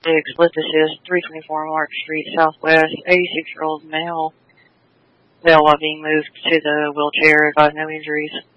split assist, 324 Mark Street Southwest, 86-year-old male. They'll being moved to the wheelchair, no injuries.